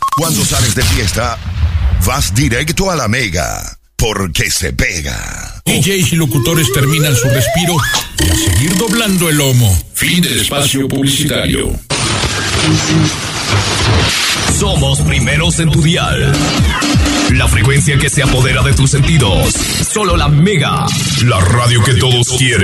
Cuando sales de fiesta, vas directo a la Mega, porque se pega. DJs y locutores terminan su respiro y a seguir doblando el lomo. Fin del espacio publicitario. Somos primeros en tu dial. La frecuencia que se apodera de tus sentidos. Solo la Mega. La radio que todos quieren.